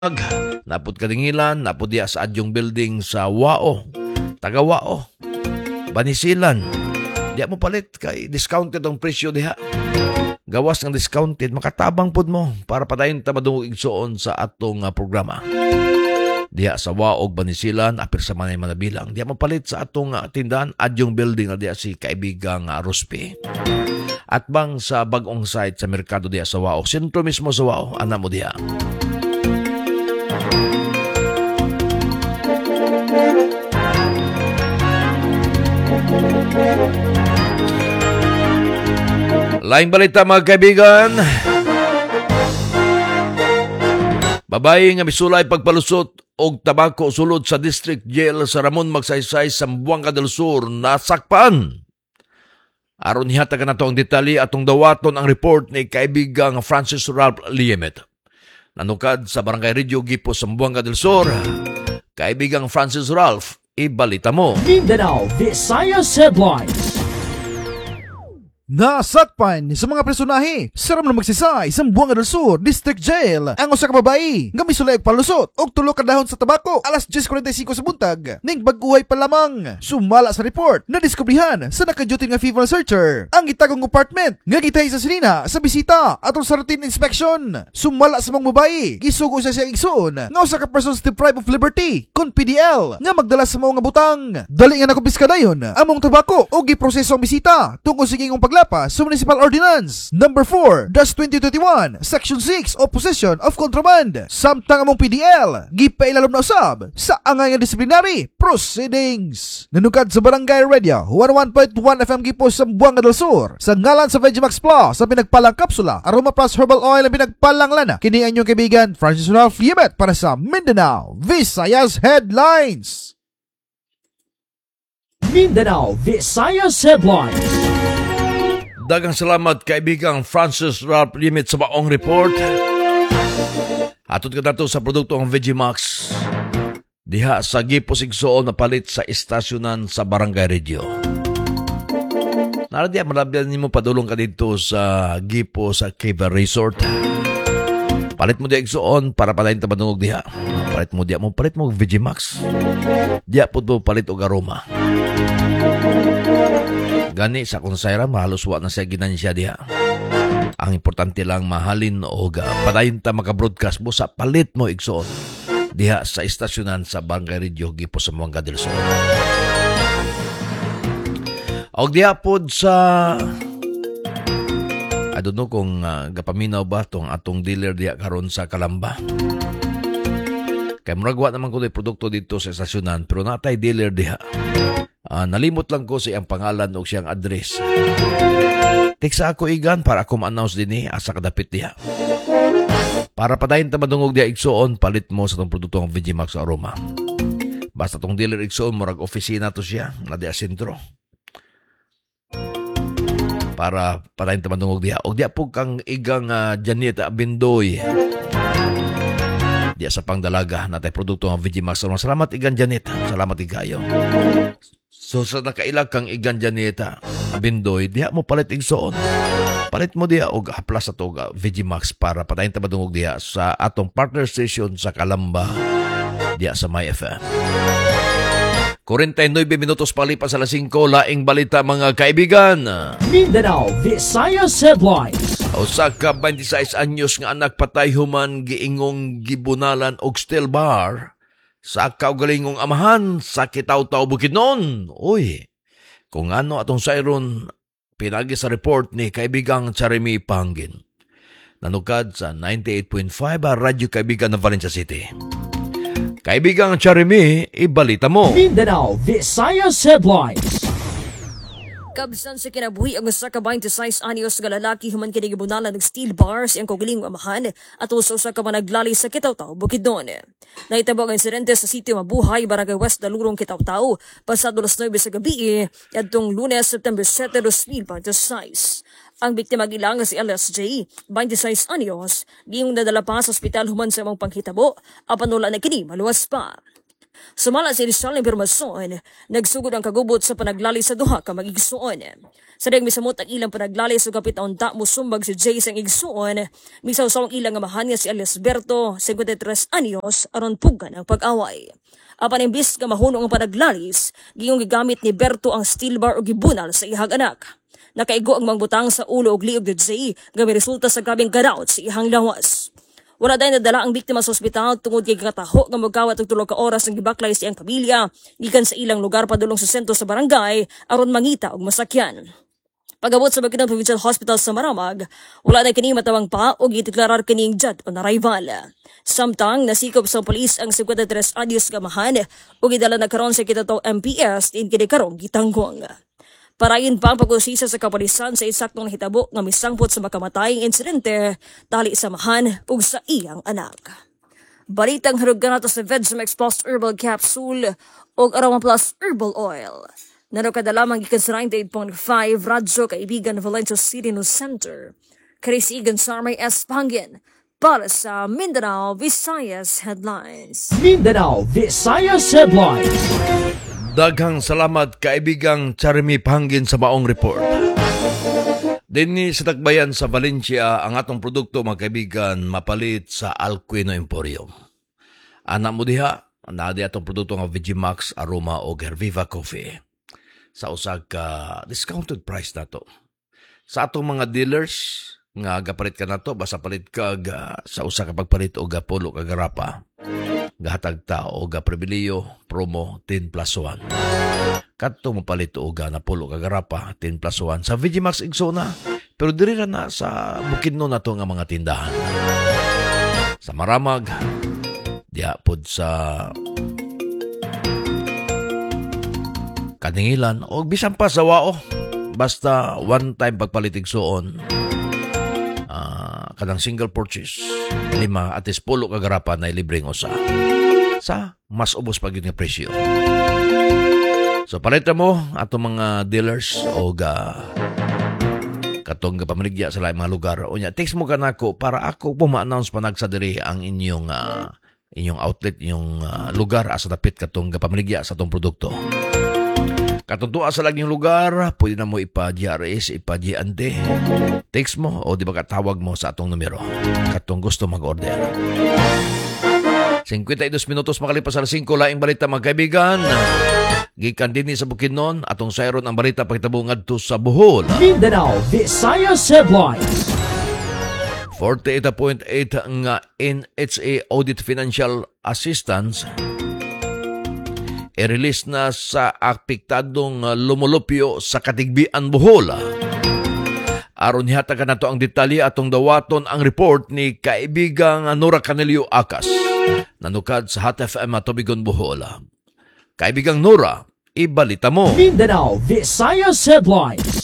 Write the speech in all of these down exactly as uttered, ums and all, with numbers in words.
Napod kadingilan, napod diya sa adyong building sa Wao, taga Wao, Banisilan. Diya mo palit kay discounted ang presyo diha. Gawas ng discounted, makatabang pod mo para padayon ta madungog igsuon sa atong uh, programa. Diya sa Wao, Banisilan, apir sa manay manabilang. Diya mo palit sa atong uh, tindahan, adyong building na diya si kaibigang uh, Ruspe. At bang sa bagong site sa merkado diya sa Wao, sentro mismo sa Wao, ana mo diya. Laing balita mga kaibigan. Babae nga misulay pagpalusot og tabako sulod sa District Jail sa Ramon Magsaysay, Zamboanga del Sur nasakpan. Aron ihatagan nato ang detalye atong dawaton ang report ni kaibigang Francis Ralph Liemet. Nanukad sa Barangay Radio Gipo, Zamboanga del Sur. Kaibigang Francis Ralph, ibalita mo. Mindanao Visayas Headlines. Nasakpan sa mga personahe sa Ramon Magsaysay, Zamboanga del Sur District Jail ang usa ka babae nga misulay og palusot og tulo ka dahon sa tabako alas diyes kuwarenta y singko sa buntag ning bag-uhay pa lamang. Sumala sa report na diskubrihan sa naka-duty nga female searcher ang gitagong apartment nga gitahi sa silina sa bisita atong sa routine inspection. Sumala sa mga babae gisugo siya sa igsoon nga usa ka persons deprived of liberty kon P D L nga magdala sa mga butang. Dali nga nakumpiska dayon among tabako og giproseso ang bisita tungkol sa gingong pagla sa Municipal Ordinance Number four twenty twenty-one Section six o Possession of Contraband. Samtang among P D L gipailalom na usab sa angay nga disciplinary proceedings. Nanukad sa Barangay Radio one oh one point one F M Gipo, Zamboanga del Sur sa ngalan sa Vegimax Plus sa pinagpalang kapsula Aroma Plus Herbal Oil ang pinagpalang lana. Kini ang inyong kaibigan Francis Ralph Liemet para sa Mindanao Visayas Headlines. Mindanao Visayas Headlines. Dagang salamat kaibigang Francis Ralph Liemet sa maong report. Atod ka nato sa produkto ng Vegimax diha sa Gipo Sigsoon na palit sa istasyonan sa Barangay Radio. Naradiya malabyan nimo padulong ka dito sa Gipo sa Cave Resort. Palit mo diya igsoon para palain ta madungog diha. Palit mo diya mo palit mo Vegimax. Diya pud mo palit og aroma. Gani sa kung sayra, mahalos wa na siya ginansya diha. Ang importante lang mahalin o padayon ta maka-broadcast mo sa palit mo igsoon diha sa istasyonan sa Barangay Radio Gipo, Zamboanga del Sur. Og diha pod sa I don't know kung uh, gapaminaw ba tong atong dealer diha karon sa Calamba. Kay murag wa naman ko di produkto dito sa istasyonan pero natay dealer diha. Uh, nalimot lang ko sa iyang pangalan o siyang address. Tiksa ako igan para ako ma-announce din eh, asa kadapit diha. Para padayon ta madungog diha igsoon, palit mo sa itong produkto ng Vegimax Aroma. Basta itong dealer igsoon, murag opisina to siya, na diha sentro. Para padayon ta madungog diha. O diha po kang igang uh, Janet Bindoy. Diha sa pangdalaga na tayo produkto ng Vegimax Aroma. Salamat igan Janet. Salamat igayo. So sa nakailag kang igan Janeta Bindoy, diha mo palit igsoon. Palit mo diha og haplas sa to Vegimax para patayin ta madungog diha sa atong partner station sa Calamba diha sa My F M. forty-nine minutos palipas sa alas singko, laing balita mga kaibigan. Mindanao Visayas Headlines. Usa ka twenty-six anyos nga anak patay human giingong gibunalan og steel bar sa kaugalingong amahan sa Kitaw-Taw, Bukidnon. Uy, kung ano atong sayron pinagi sa report ni kaibigang Charimi Pangin. Nanukad sa ninety-eight point five Radyo Kaibigan ng Valencia City. Kaibigang Charimi, ibalita mo. Mindanao Visayas Headlines. Kabsan sa kinabuhi ang usa ka twenty-six anyos nga lalaki human kini gibunalan ng steel bars ang kaugaling amahan at usa sa ka managlali sa Kitaw-Taw, Bukidnon. Nahitabo ang insidente sa sitio Mabuhay, Barangay West Dalurong, Kitaw-Taw, pasado alas nine sa gabi adtong Lunes, September seven, twenty twenty-six. Ang biktima gilang si L S J, twenty-six anyos, giyong nadala pa sa ospital human sa imong panghitabo, apan wala na kini maluwas pa. Sumala sa inisyal na impormasyon, nagsugod ang kagubot sa panaglali sa duha ka mag-igsuon. Sa dayang misamot ang ilang panaglali sa kapit taon-ta musumbag si Jay sang igsuon, misaw-saw ang ilang amahan nga si Alesberto, fifty-three anyos, aron pugan ang pag-away. Apan imbis nga mahunong ang panaglalis, giyong gigamit ni Berto ang steel bar o gibunal sa ihang anak. Nakaigo ang mangbutang sa ulo og liog ni Jay, nga may resulta sa grabing garaot sa ihang lawas. Wala dahil nadala ang biktima sa ospital tungod kay kataho nga magkawat og tulo ka oras ang gibaklay sa iyang pamilya gikan sa ilang lugar padulong sa sentro sa barangay aron mangita og masakyan. Pagabot sa Bukidnon Provincial Hospital sa Maramag, wala na kini matawang pa o gitiklarar kining dead on arrival. Samtang nasikop sa polis ang fifty-three anyos kamahan o gidala na karon sa kitataw M P S in kini karong gitanggong. Parayon pa ang pag-usisa sa kapulisan sa isaktong nahitabo nga misangpot sa makamatayang insidente tali samahan ug sa iyang anak. Balitang harugan nato sa Vedsamax Plus Herbal Capsule o Aroma Plus Herbal Oil. Naro kada lamang gikan sa ninety-eight point five Radyo Kaibigan Valencia City News Center. Karisigan sa Armay S. Pangin para sa Mindanao Visayas Headlines. Mindanao Visayas Headlines. Daghang salamat kaibigang Charmy Pangin sa maong report. Dinhi sa Tagbayan sa Valencia ang atong produkto mga kaibigan mapalit sa Alquino Emporium. Ana mo diha, ana di atong produkto nga Vegimax, Aroma o Herviva Coffee. Sa usag ka discounted price nato. Sa atong mga dealers nga gapalit ka nato basta palit ka ga, sa usa ka pagpalit o gapulo ka garapa. Gahatag ta o ga pribiliyo promo ten plus one. Kadto mo palit o ga na pulo ka garapa ten plus one sa Vegimax Igsona. Pero diri ra na sa Bukidnon nato nga mga tindahan. Sa Maramag, diha pod sa Kaningilan o bisan pa sa Wao. Basta one time pagpalit igsuon. Uh, kanang single purchase lima at is pulo kagarapa na ilibreng usa sa mas ubos pa gyud nga presyo. So palita mo ato mga dealers o ga katong pamaligya sa laing mga lugar o nya text mo kanako para ako po ma-announce panag sa diri ang inyong uh, inyong outlet inyong uh, lugar asa dapit katong pamaligya sa atong produkto. Katuntua sa laging lugar, pwede na mo ipa-G R S, ipa-G N D. Text mo o di ba katawag mo sa atong numero. Katong gusto mag-order. fifty-two minutos makalipas alas five, laing balita mga kaibigan. Gikan din sa Bukidnon, atong sayron ang balita pagitabo ngadto sa Bohol. Mindanao Visayas Headlines. forty-eight point eight nga N H A Audit Financial Assistance i-release na sa apektadong lumulupyo sa Katigbian, Bohol. Aron hatagan nato ang detalye atong dawaton ang report ni kaibigang Nora Canelio Acas. Nanukad sa Hot F M Tubigon, Bohol. Kaibigang Nora, ibalita mo. Mindanao Visayas Headlines.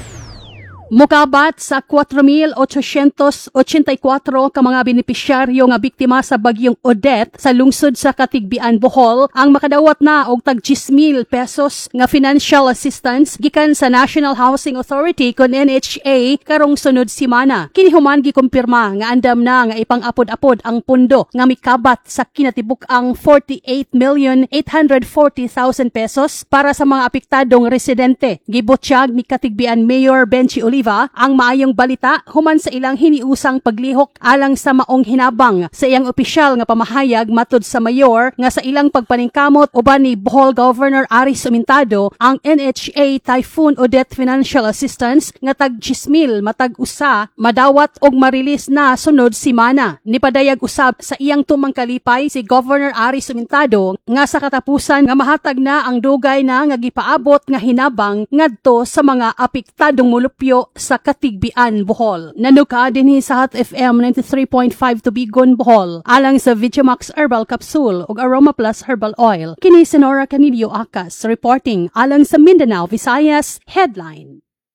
Mukabat sa four thousand eight hundred eighty-four ka mga benepisyaryo nga biktima sa bagyong Odette sa lungsod sa Katigbian, Bohol ang makadawat na og tag ten thousand pesos nga financial assistance gikan sa National Housing Authority kon N H A karong sunod semana. Kini human gikumpirma nga andam na nga ipang-apod-apod ang pundo nga mikabat sa kinatibuk-ang forty-eight million eight hundred forty thousand pesos para sa mga apektadong residente. Gibutyag ni Katigbian Mayor Benchi Oliva ang maayong balita human sa ilang hiniusang paglihok alang sa maong hinabang sa iyang opisyal nga pamahayag matud sa mayor nga sa ilang pagpaningkamot uban ni Bohol Governor Aris Sumintado ang N H A Typhoon Odette Financial Assistance nga tag ten thousand matag usa madawat og marilis na sunod semana. Nipadayag usab sa iyang tumang kalipay si Governor Aris Sumintado nga sa katapusan nga mahatag na ang dugay na nga gipaabot nga hinabang ngadto sa mga apektadong mulupyo sa Katigbian, Bohol. Nanuka dinhi sa Hot F M ninety-three point five Tubigon, Bohol alang sa Vegimax Herbal Capsule ug Aroma Plus Herbal Oil. Kini si Nora Canelio Acas reporting alang sa Mindanao Visayas Headline.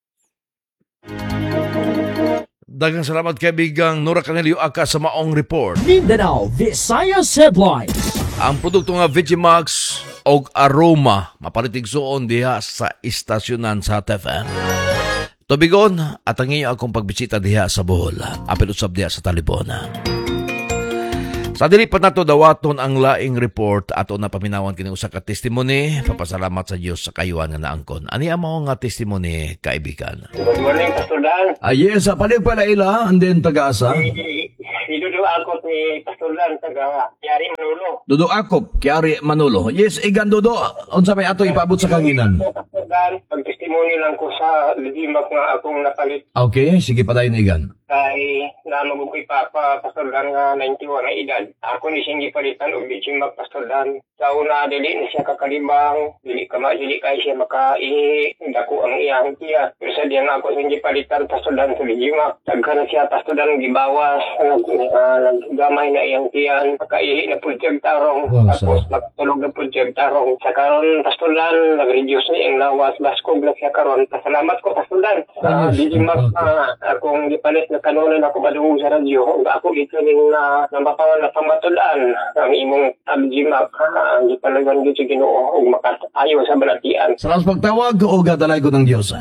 Daghang salamat kaibigang Nora Canelio Acas sa maong report. Mindanao Visayas Headlines. Ang produkto nga Vegimax og Aroma mapalitigsuon diha sa istasyonan sa Hot F M. Tubigon, at ang iyo akong pagbisita diha sa Bohol. Apel usab diha sa talipon. Sa dili pa nato dawaton ang laing report ato na paminawan kini usa ka testimony. Papasalamat sa Dios sa kayuhan nga naangkon. Ani ang mao nga testimony, kaibigan? Good morning, Pastor Dan. Ah, yes, panig pala ila, and then taga-asa. Idudu ako ni Pastor Dan, taga Yari Manolo. Dudo Akop, Kiari Manolo. Yes, igan Dudo, unsa may ato ipaabot sa kanginan? Pastor Dan, pag-testimony lang ko sa lidimak nga akong napalit. Okay, sige pa tayo igan. Kay namagod ko'y papa, Pastor Dan nga ninety-one na edad. Ako ni siyang gipalitan o bichimak, Pastor Dan. Sa una, dili na siya kakalibang, dili ka ma, dili kaya siya makaihi, dako ang iyang tiya. Pero sa diyan ako siyang gipalitan, Pastor Dan, sa bichimak. Tagka na siya, Pastor Dan, gibawas, uh, naggamay na iyang tiyan, makaihi na po siyang tarong, Oh, tapos magtulog na po siyang tarong. Sa karon, Pastor Dan, nag-reduce na iyang lawas, baskog na siya karon. Pasalamat ko, Pastor Dan. Sa bichimak, uh, akong gipalit na kanunan ako madungog sa radyo. Ako ito ning na nabapangan na pamatulaan ang imong abjimak ha, ang gipalagan dito sa Ginoo ug makatayo sa balatian. Sa pagtawag o gadalay ko ng Diyos.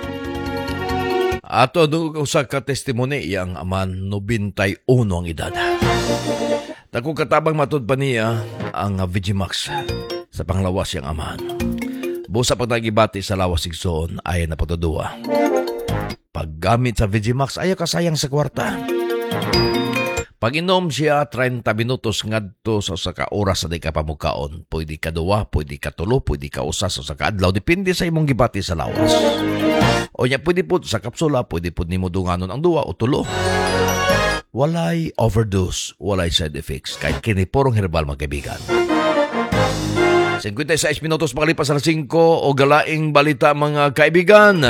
Ato doon sa ka-testimony iyang aman ninety-one ang edad. Dako katabang matod pa niya ang Vigimax sa panglawas yang aman. Busa pag nagibati sa lawas igsoon ay napatuduwa. Paggamit sa Vigimax ayaw kasayang sa kwarta. Pag inom siya thirty minutos ngadto sa usa ka oras sa di ka pamukaon. Pwede ka duwa, pwede ka tulo, pwede ka usa sa usa ka adlaw depende sa imong gibati sa lawas. O nya pwede pud sa kapsula, pwede pud nimo dunganon ang duwa o tulo. Walay overdose, walay side effects kahit kini purong herbal mga kaibigan. fifty-six minutos makalipas sa five o galaing balita mga kaibigan.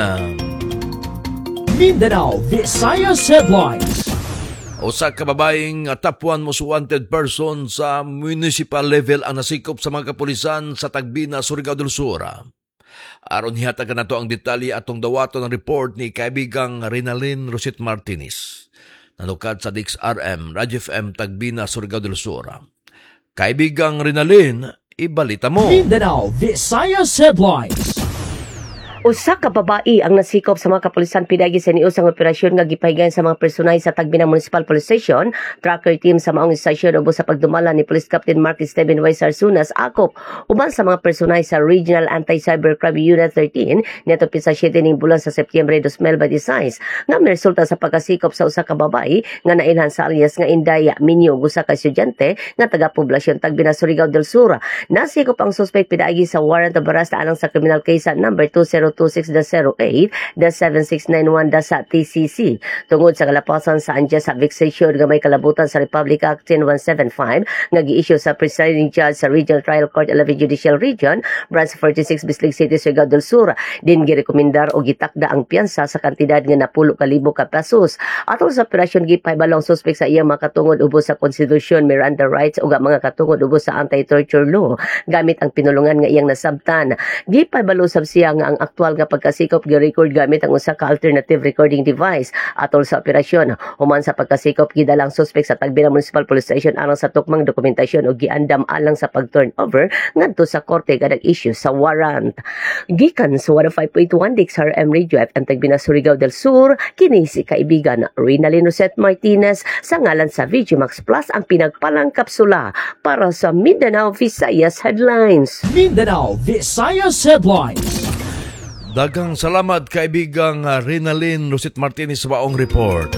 Mindanao Visayas Headlines. Usa ka babaeng top one most wanted person sa municipal level ang nasikop sa mga kapulisan sa Tagbina, Surigao del Sur. Aron hihatagan nato ang detalye atong dawaton ng report ni kaibigang Rinalyn Rosit Martinez. Nalukad sa D X R M, Radyo F M Tagbina, Surigao del Sur. Kaibigang Rinalyn, ibalita mo. Mindanao Visayas Headlines. Usa ka babae ang nasikop sa mga kapulisan pinagi sa niusang operasyon nga gipahigayon sa mga personay sa Tagbina Municipal Police Station. Tracker team sa maong istasyon ubos sa pagdumala ni Police Captain Marquis Steven Y. Sarsunas akop uban sa mga personay sa Regional Anti-Cybercrime Unit thirteen neto pisa siyete ning bulan sa Setyembre twenty twenty-six nga may resulta sa pagkasikop sa usa ka babae nga nailhan sa alias nga Indaya Minyo usa ka estudyante nga taga poblasyon Tagbina, Surigao del Sur. Nasikop ang suspect pinagi sa warrant of arrest alang sa criminal case number two zero two six zero eight seven six nine one sa T C C tungod sa kalapasan sa andiya sa vexation nga may kalabutan sa Republic Act ten one seventy-five nga gi-issue sa presiding judge sa Regional Trial Court eleven Judicial Region Branch forty-six Bislig City, Surigao del Sur. Din girekomendar o gitakda ang piyansa sa kantidad nga napulo ka libo ka pesos. Atol sa operasyon gipaybalong suspect sa iyang makatungod ubos sa konstitusyon, Miranda rights ug mga katungod ubos sa anti-torture law gamit ang pinulungan nga iyang nasabtan. Gipaybalo sab siya nga ang aktual nga pagkasikop gi-record gamit ang usa ka alternative recording device. Atol sa operasyon, human sa pagkasikop gidalang suspect sa Tagbina Municipal Police Station alang sa tukmang dokumentasyon o giandam alang sa pag-turnover ngadto sa korte kada issue sa warrant. Gikan sa one oh five point one D X R M Radio F M Tagbina, Surigao del Sur, kini si kaibigan Rinalyn Rosit Martinez sa ngalan sa Vigimax Plus ang pinagpalang kapsula para sa Mindanao Visayas Headlines. Mindanao Visayas Headlines. Dagang salamat kaibigang Rinalyn Rosit Martinez sa baong report.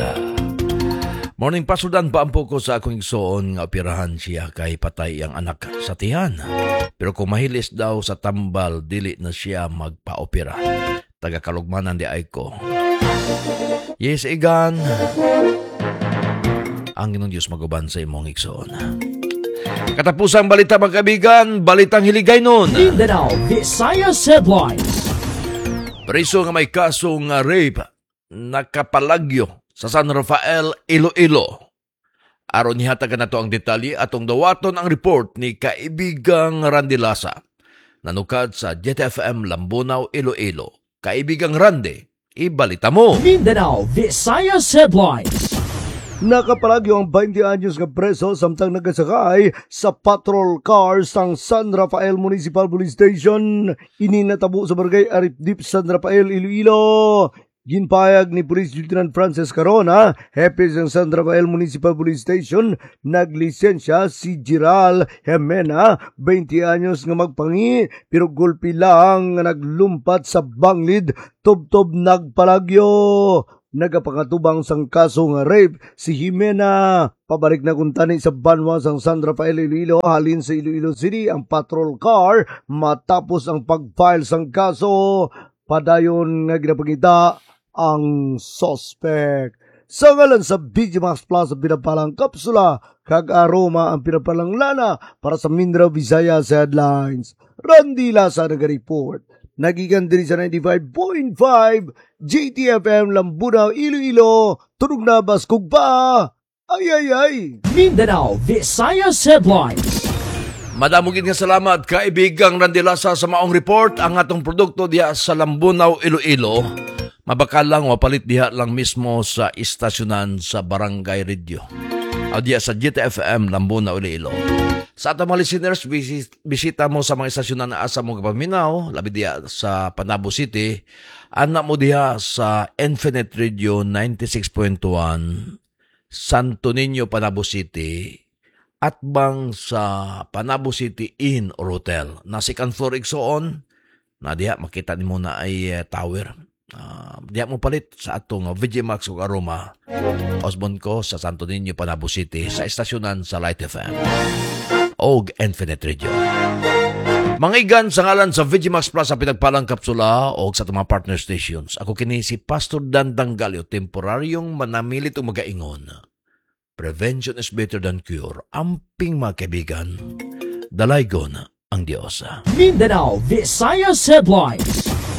Morning pasudan pa ampo ko sa akong igsoon nga operahan siya kay patay ang anak sa tiyan. Pero kung mahilis daw sa tambal, dili na siya magpa-opera. Taga Kalugmanan di ay ko. Yes, igan. Ang Ginoong Diyos maguban sa imong igsoon. Katapusang balita mga kaibigan, balitang hiligay nun. Mindanao Visayas Headlines. Preso nga may kasong rape nakapalagyo sa San Rafael, Iloilo. Aron nihatagan nato ang detalye atong dawaton ang report ni kaibigang Randy Lasa. Nanukad sa J T F M Lambunaw, Iloilo. Kaibigang Randy, ibalita mo. Mindanao Visayas Headlines. Nakapalagyo ang twenty anyos nga preso samtang nagasakay sa patrol cars sang San Rafael Municipal Police Station. Ini natabo sa barangay Aripdip, San Rafael, Iloilo. Ginpayag ni Police Lieutenant Francis Carona, hepe ng San Rafael Municipal Police Station, naglisensya si Giral Jimena, twenty anyos nga magpangi, pero gulpi lang nga naglumpat sa banglid, tubtob nagpalagyo. Nagapakatubang sang kaso nga rape si Jimena. Pabalik na kuntani sa banwa sang San Rafael Iloilo, halin sa Iloilo City ang patrol car matapos ang pag-file sang kaso. Padayon nga ginapangita ang suspect. Sa ngalan sa B G Max Plus ang pinapalang kapsula, kag aroma ang pinapalang lana para sa Mindanao Visayas Headlines. Randy Lasa nag-report. Nagigan din sa ninety-five point five J T F M Lambunaw, Iloilo. Tunog na baskog pa. Ay ay ay. Mindanao Visayas Headlines. Madamugin nga salamat kaibigang Randilasa sa maong report. Ang atong produkto diha sa Lambunaw, Iloilo. Mabakal lang wapalit diha lang mismo sa istasyonan sa Barangay Radio. O diha sa J T F M Lambunaw, Iloilo. Sa atong mga listeners, bisit, bisita mo sa mga istasyonan na asa mo kapaminaw, labi diha sa Panabo City. Anak mo diha sa Infinite Radio ninety-six point one, Santo Niño, Panabo City. At bang sa Panabo City Inn or Hotel. Na second floor igsoon, na diha makita ni mo na ay uh, tower. Uh, diha mo palit sa atong uh, V G Max ug Aroma. Osbon ko sa Santo Niño, Panabo City sa istasyonan sa Light F M. Og Infinite Radio. Mangigan sa ngalan sa V G Max Plus sa pinagpalang kapsula o sa mga partner stations. Ako kini si Pastor Dan Dangalio, temporaryong manamilit o magaingon. Prevention is better than cure. Amping mga kaibigan, dalaygon ang Diyos. Mindanao Visayas Headlines.